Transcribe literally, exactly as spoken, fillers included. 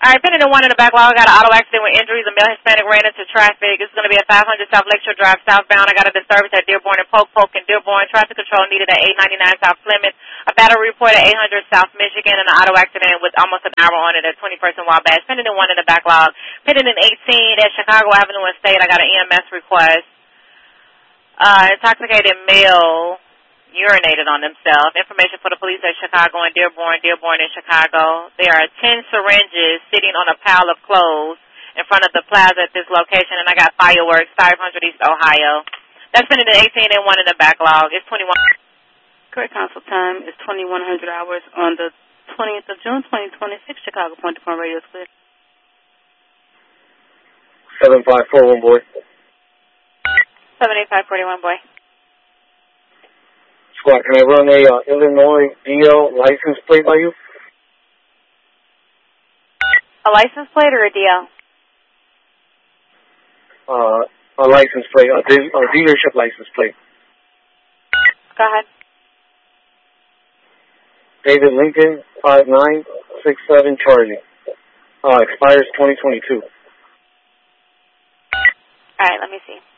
All right, pending the one in the backlog. I got an auto accident with injuries. A male Hispanic ran into traffic. It's going to be a five hundred South Lakeshore Drive southbound. I got a disturbance at Dearborn and Polk, Polk and Dearborn. Traffic control needed at eight ninety-nine South Plymouth. A battery report at eight hundred South Michigan, and an auto accident with almost an hour on it at twenty-first and Wabash. Pending the one in the backlog. Pending in eighteen at Chicago Avenue and State. I got an E M S request. Uh, intoxicated male urinated on themselves. Information for the police at Chicago and Dearborn, Dearborn and Chicago. There are ten syringes sitting on a pile of clothes in front of the plaza at this location, and I got fireworks, five hundred East Ohio. That's been in the eighteen and one in the backlog. It's twenty-one. Correct console time is twenty-one hundred hours on the twentieth of June, twenty twenty-six. Chicago Point to Point Radio is clear. seven five four one, boy. seven eight five four one, boy. Squad, can I run a uh, Illinois D L license plate by you? A license plate or a D L? Uh, a license plate, a, de- a dealership license plate. Go ahead. David Lincoln, five nine six seven Charlie. Uh, expires twenty twenty-two. All right, let me see.